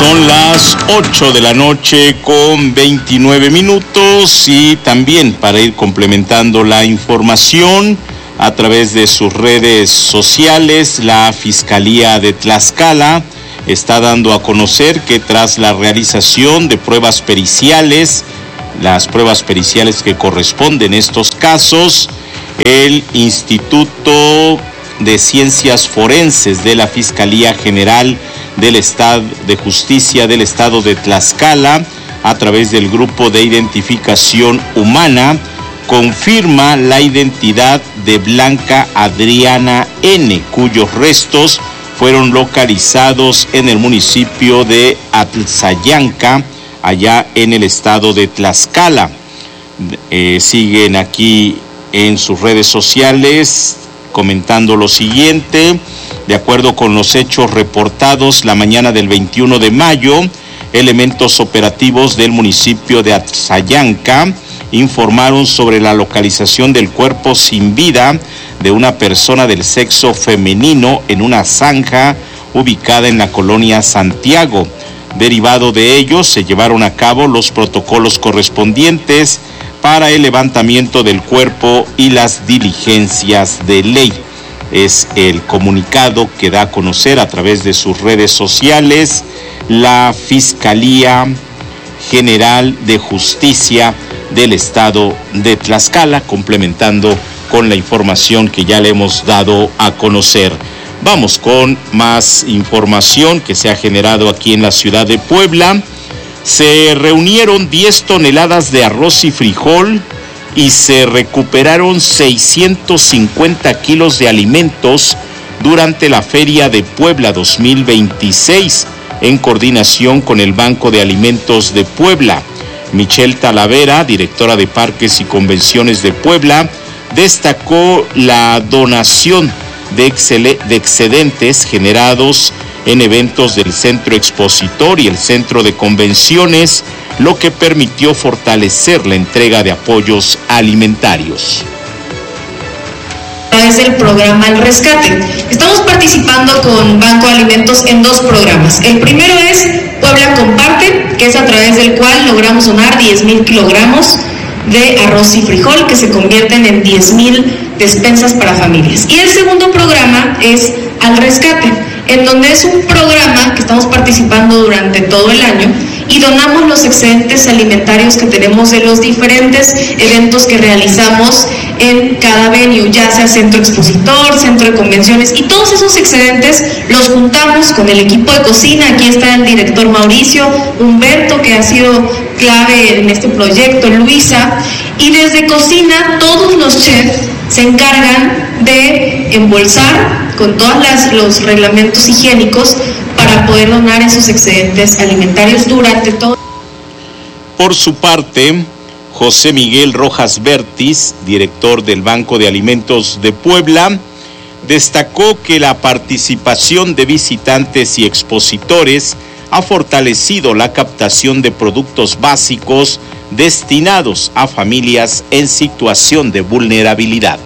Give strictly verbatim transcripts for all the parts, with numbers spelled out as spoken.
Son las ocho de la noche con veintinueve minutos y también para ir complementando la información a través de sus redes sociales, la Fiscalía de Tlaxcala está dando a conocer que tras la realización de pruebas periciales, las pruebas periciales que corresponden a estos casos, el Instituto de Ciencias Forenses de la Fiscalía General del Estado de Justicia del Estado de Tlaxcala, a través del Grupo de Identificación Humana, confirma la identidad de Blanca Adriana N., cuyos restos fueron localizados en el municipio de Atzayanca, allá en el estado de Tlaxcala. Eh, siguen aquí en sus redes sociales comentando lo siguiente: de acuerdo con los hechos reportados la mañana del veintiuno de mayo, elementos operativos del municipio de Atzayanca informaron sobre la localización del cuerpo sin vida de una persona del sexo femenino en una zanja ubicada en la colonia Santiago. Derivado de ello, se llevaron a cabo los protocolos correspondientes para el levantamiento del cuerpo y las diligencias de ley. Es el comunicado que da a conocer a través de sus redes sociales la Fiscalía General de Justicia del Estado de Tlaxcala, complementando con la información que ya le hemos dado a conocer. Vamos con más información que se ha generado aquí en la ciudad de Puebla. Se reunieron diez toneladas de arroz y frijol y se recuperaron seiscientos cincuenta kilos de alimentos durante la Feria de Puebla dos mil veintiséis, en coordinación con el Banco de Alimentos de Puebla. Michelle Talavera, directora de Parques y Convenciones de Puebla, destacó la donación de, excel- de excedentes generados en eventos del Centro Expositor y el Centro de Convenciones, lo que permitió fortalecer la entrega de apoyos alimentarios. Es el programa El Rescate. Estamos participando con Banco de Alimentos en dos programas. El primero es Puebla Comparte, que es a través del cual logramos donar diez mil kilogramos de arroz y frijol que se convierten en diez mil despensas para familias. Y el segundo programa es Al Rescate, en donde es un programa que estamos participando durante todo el año y donamos los excedentes alimentarios que tenemos de los diferentes eventos que realizamos en cada venue, ya sea centro expositor, centro de convenciones, y todos esos excedentes los juntamos con el equipo de cocina. Aquí está el director Mauricio, Humberto, que ha sido clave en este proyecto, Luisa, y desde cocina todos los chefs se encargan de embolsar con todos las, los reglamentos higiénicos para poder donar esos excedentes alimentarios durante todo. Por su parte, José Miguel Rojas Bertis, director del Banco de Alimentos de Puebla, destacó que la participación de visitantes y expositores ha fortalecido la captación de productos básicos destinados a familias en situación de vulnerabilidad.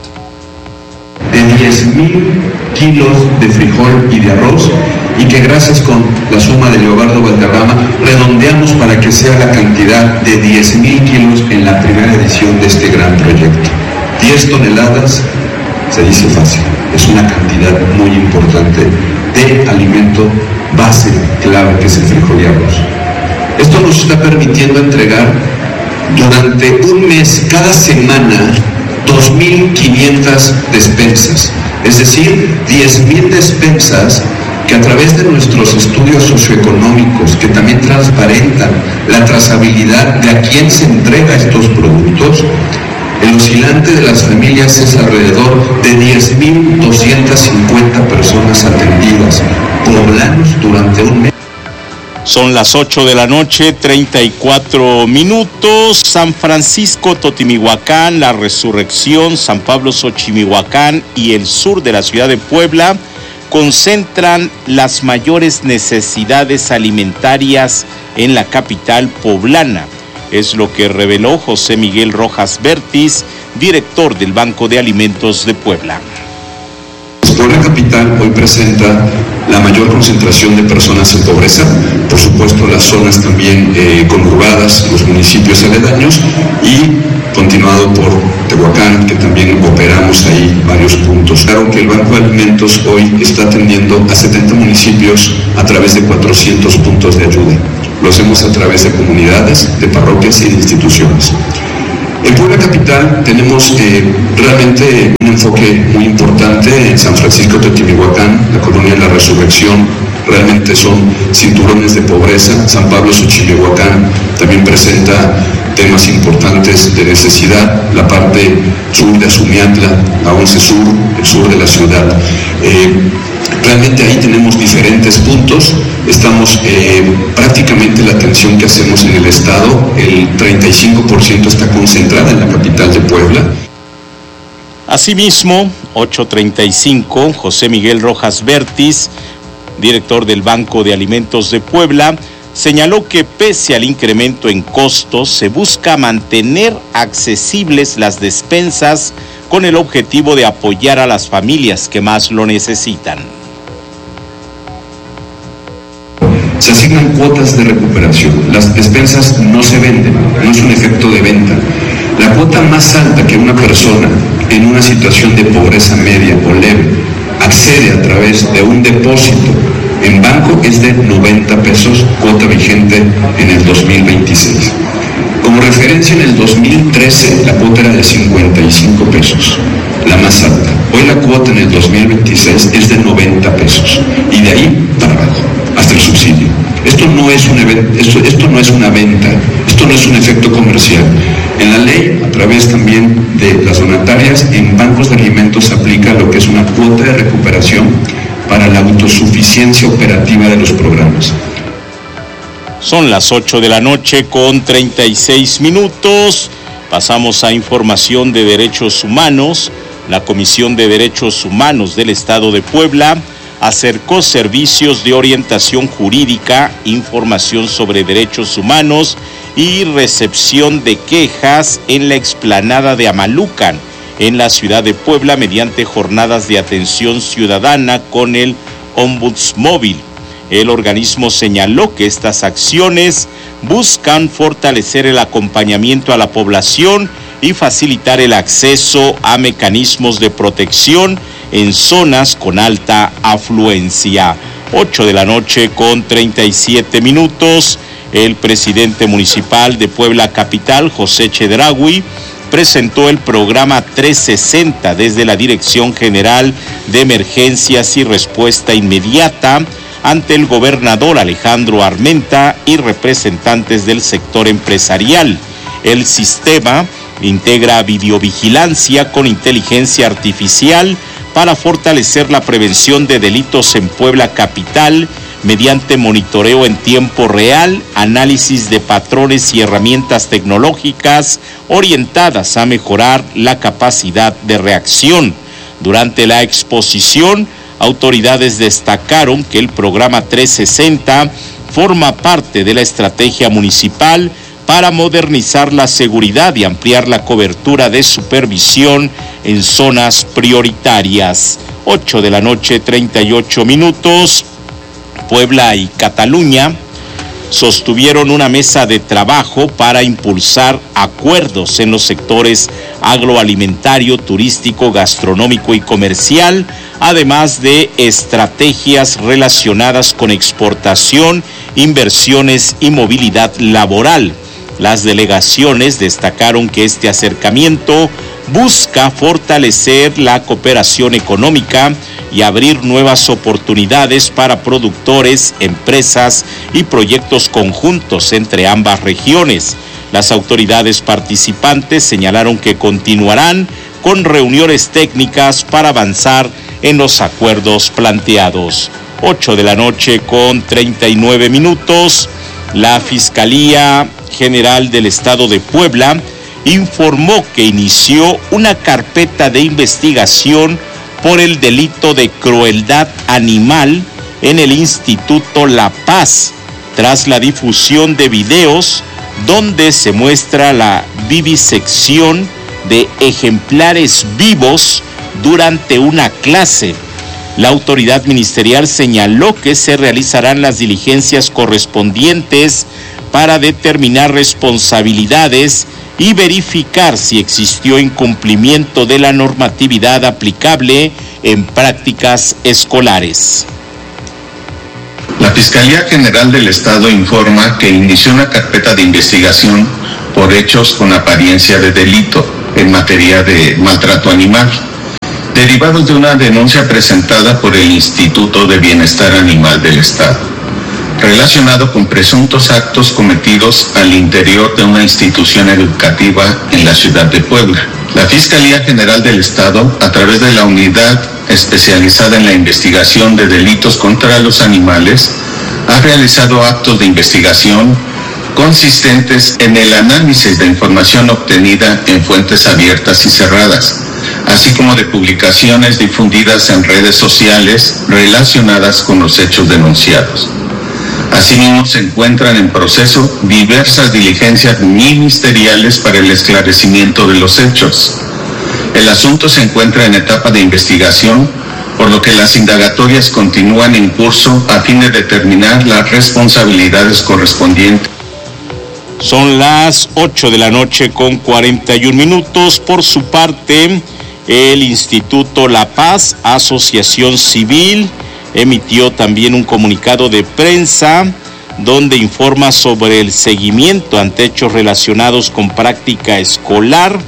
De diez mil kilos de frijol y de arroz, y que gracias con la suma de Leobardo Valderrama redondeamos para que sea la cantidad de diez mil kilos en la primera edición de este gran proyecto. diez toneladas, se dice fácil, es una cantidad muy importante de alimento base clave, que es el frijol y arroz. Esto nos está permitiendo entregar durante un mes, cada semana, dos mil quinientas despensas, es decir, diez mil despensas que a través de nuestros estudios socioeconómicos, que también transparentan la trazabilidad de a quién se entrega estos productos, el oscilante de las familias es alrededor de diez mil doscientas cincuenta personas atendidas, poblanos, durante un mes. Son las ocho de la noche, treinta y cuatro minutos. San Francisco Totimihuacán, La Resurrección, San Pablo Xochimihuacán y el sur de la ciudad de Puebla concentran las mayores necesidades alimentarias en la capital poblana. Es lo que reveló José Miguel Rojas Bertis, director del Banco de Alimentos de Puebla. Puebla capital hoy presenta la mayor concentración de personas en pobreza. Por supuesto, zonas también eh, conurbadas, los municipios aledaños, y continuado por Tehuacán, que también operamos ahí varios puntos. Claro que el Banco de Alimentos hoy está atendiendo a setenta municipios a través de cuatrocientos puntos de ayuda. Lo hacemos a través de comunidades, de parroquias y de instituciones. En Puebla Capital tenemos eh, realmente un enfoque muy importante en San Francisco Teotimihuacán, la Colonia de la Resurrección. Realmente son cinturones de pobreza. San Pablo Xochimehuacán también presenta temas importantes de necesidad, la parte sur de Azumiatla, la once Sur, el sur de la ciudad. Eh, realmente ahí tenemos diferentes puntos. Estamos eh, prácticamente la atención que hacemos en el estado, el treinta y cinco por ciento está concentrada en la capital de Puebla. Asimismo, ocho treinta y cinco, José Miguel Rojas Bertis, director del Banco de Alimentos de Puebla, señaló que pese al incremento en costos, se busca mantener accesibles las despensas con el objetivo de apoyar a las familias que más lo necesitan. Se asignan cuotas de recuperación. Las despensas no se venden, no es un efecto de venta. La cuota más alta que una persona en una situación de pobreza media o leve accede a través de un depósito en banco es de noventa pesos, cuota vigente en el dos mil veintiséis. Como referencia, en el dos mil trece la cuota era de cincuenta y cinco pesos, la más alta. Hoy la cuota en el dos mil veintiséis es de noventa pesos y de ahí para abajo, hasta el subsidio. Esto no es un evento, esto, esto no es una venta, esto no es un efecto comercial. En la ley, a través también de las donatarias, en bancos de alimentos se aplica lo que es una cuota de recuperación para la autosuficiencia operativa de los programas. Son las ocho de la noche con treinta y seis minutos. Pasamos a información de derechos humanos. La Comisión de Derechos Humanos del Estado de Puebla acercó servicios de orientación jurídica, información sobre derechos humanos y recepción de quejas en la explanada de Amalucan, en la ciudad de Puebla, mediante jornadas de atención ciudadana con el Ombudsmóvil. El organismo señaló que estas acciones buscan fortalecer el acompañamiento a la población y facilitar el acceso a mecanismos de protección en zonas con alta afluencia. ocho de la noche con treinta y siete minutos. El presidente municipal de Puebla Capital, José Chedraui, presentó el programa trescientos sesenta desde la Dirección General de Emergencias y Respuesta Inmediata ante el gobernador Alejandro Armenta y representantes del sector empresarial. El sistema integra videovigilancia con inteligencia artificial para fortalecer la prevención de delitos en Puebla Capital mediante monitoreo en tiempo real, análisis de patrones y herramientas tecnológicas orientadas a mejorar la capacidad de reacción. Durante la exposición, autoridades destacaron que el programa trescientos sesenta forma parte de la estrategia municipal para modernizar la seguridad y ampliar la cobertura de supervisión en zonas prioritarias. ocho de la noche, treinta y ocho minutos. Puebla y Cataluña sostuvieron una mesa de trabajo para impulsar acuerdos en los sectores agroalimentario, turístico, gastronómico y comercial, además de estrategias relacionadas con exportación, inversiones y movilidad laboral. Las delegaciones destacaron que este acercamiento busca fortalecer la cooperación económica y abrir nuevas oportunidades para productores, empresas y proyectos conjuntos entre ambas regiones. Las autoridades participantes señalaron que continuarán con reuniones técnicas para avanzar en los acuerdos planteados. ocho de la noche con treinta y nueve minutos. La Fiscalía General del Estado de Puebla informó que inició una carpeta de investigación por el delito de crueldad animal en el Instituto La Paz, tras la difusión de videos donde se muestra la vivisección de ejemplares vivos durante una clase. La autoridad ministerial señaló que se realizarán las diligencias correspondientes para determinar responsabilidades y verificar si existió incumplimiento de la normatividad aplicable en prácticas escolares. La Fiscalía General del Estado informa que inició una carpeta de investigación por hechos con apariencia de delito en materia de maltrato animal, derivados de una denuncia presentada por el Instituto de Bienestar Animal del Estado, relacionado con presuntos actos cometidos al interior de una institución educativa en la ciudad de Puebla. La Fiscalía General del Estado, a través de la Unidad Especializada en la Investigación de Delitos contra los Animales, ha realizado actos de investigación consistentes en el análisis de información obtenida en fuentes abiertas y cerradas, así como de publicaciones difundidas en redes sociales relacionadas con los hechos denunciados. Asimismo, se encuentran en proceso diversas diligencias ministeriales para el esclarecimiento de los hechos. El asunto se encuentra en etapa de investigación, por lo que las indagatorias continúan en curso a fin de determinar las responsabilidades correspondientes. Son las ocho de la noche con cuarenta y un minutos. Por su parte, el Instituto La Paz, Asociación Civil, emitió también un comunicado de prensa donde informa sobre el seguimiento ante hechos relacionados con práctica escolar.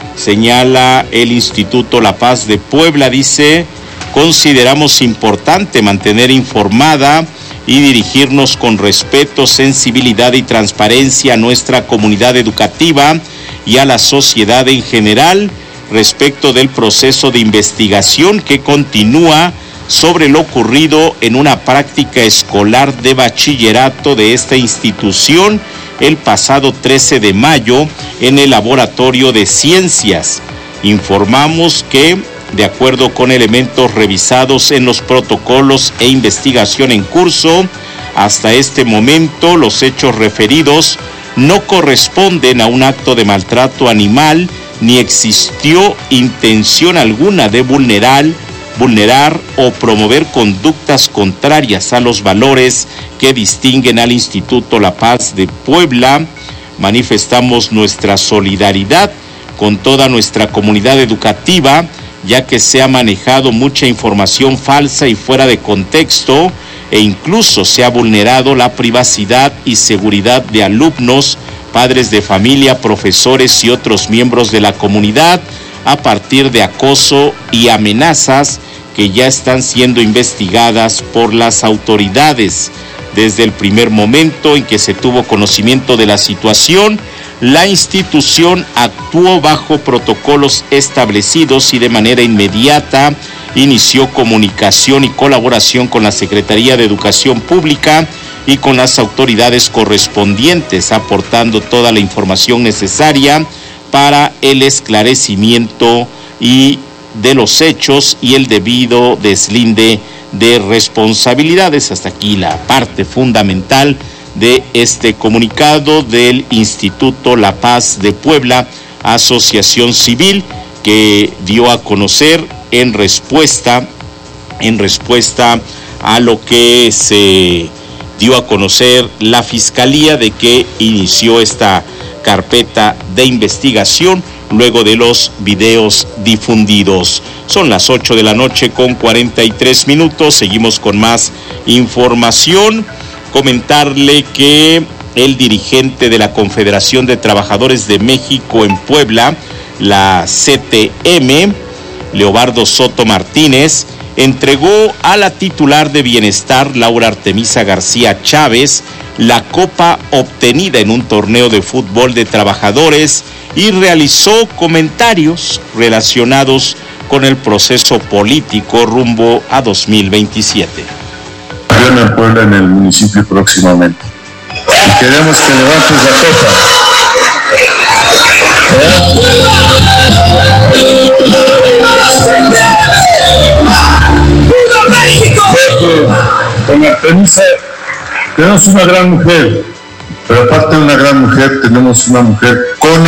Señala el Instituto La Paz de Puebla, dice: consideramos importante mantener informada y dirigirnos con respeto, sensibilidad y transparencia a nuestra comunidad educativa y a la sociedad en general respecto del proceso de investigación que continúa sobre lo ocurrido en una práctica escolar de bachillerato de esta institución el pasado trece de mayo en el Laboratorio de Ciencias. Informamos que, de acuerdo con elementos revisados en los protocolos e investigación en curso, hasta este momento los hechos referidos no corresponden a un acto de maltrato animal ni existió intención alguna de vulnerar vulnerar o promover conductas contrarias a los valores que distinguen al Instituto La Paz de Puebla. Manifestamos nuestra solidaridad con toda nuestra comunidad educativa, ya que se ha manejado mucha información falsa y fuera de contexto, e incluso se ha vulnerado la privacidad y seguridad de alumnos, padres de familia, profesores y otros miembros de la comunidad, a partir de acoso y amenazas que ya están siendo investigadas por las autoridades. Desde el primer momento en que se tuvo conocimiento de la situación, la institución actuó bajo protocolos establecidos y de manera inmediata inició comunicación y colaboración con la Secretaría de Educación Pública y con las autoridades correspondientes, aportando toda la información necesaria para el esclarecimiento y de los hechos y el debido deslinde de responsabilidades. Hasta aquí la parte fundamental de este comunicado del Instituto La Paz de Puebla, Asociación Civil, que dio a conocer en respuesta, en respuesta a lo que se dio a conocer la Fiscalía de que inició esta carpeta de investigación luego de los videos difundidos. Son las ocho de la noche con cuarenta y tres minutos. Seguimos con más información. Comentarle que el dirigente de la Confederación de Trabajadores de México en Puebla, la C T M, Leobardo Soto Martínez, entregó a la titular de Bienestar, Laura Artemisa García Chávez, la copa obtenida en un torneo de fútbol de trabajadores y realizó comentarios relacionados con el proceso político rumbo a dos mil veintisiete. En el pueblo, en el municipio próximamente. Y queremos que levantes la copa. Con Artemisa tenemos una gran mujer, pero aparte de una gran mujer, tenemos una mujer con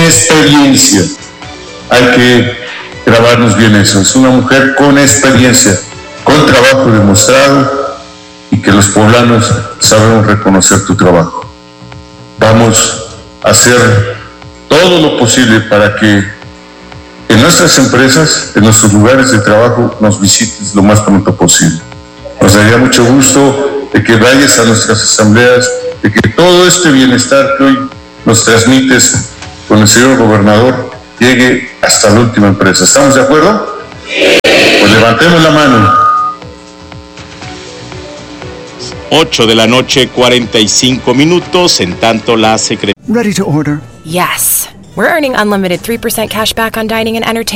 experiencia. Hay que grabarnos bien eso, es una mujer con experiencia. con trabajo demostrado y que los poblanos sabemos reconocer tu trabajo. Vamos a hacer todo lo posible para que en nuestras empresas, en nuestros lugares de trabajo, nos visites lo más pronto posible. Nos daría mucho gusto de que vayas a nuestras asambleas, de que todo este bienestar que hoy nos transmites con el señor gobernador llegue hasta la última empresa. ¿Estamos de acuerdo? Pues levantemos la mano. ocho de la noche, cuarenta y cinco minutos. En tanto, la secretaria. Ready to order? Yes. We're earning unlimited three percent cash back on dining and entertainment